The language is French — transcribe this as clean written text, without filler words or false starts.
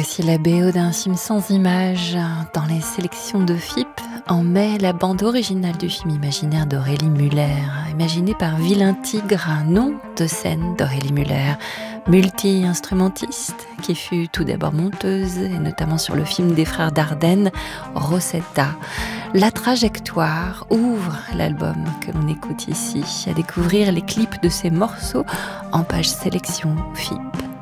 Voici la BO d'un film sans images dans les sélections de FIP. En mai, la bande originale du film imaginaire d'Aurélie Muller, imaginée par Vilain Tigre, nom de scène d'Aurélie Muller, multi-instrumentiste qui fut tout d'abord monteuse, et notamment sur le film des frères Dardenne, Rosetta. La trajectoire ouvre l'album que l'on écoute ici, à découvrir les clips de ces morceaux en page sélection FIP.